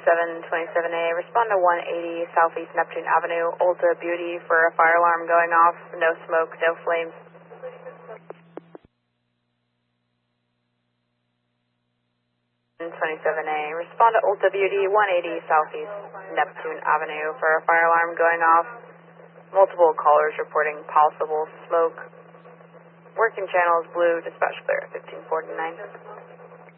2727A, respond to 180 Southeast Neptune Avenue, Ulta Beauty for a fire alarm going off. No smoke, no flames. 27A, respond to Ulta Beauty, 180 Southeast Neptune Avenue for a fire alarm going off. Multiple callers reporting possible smoke. Working channel is blue, dispatch clear, 1549.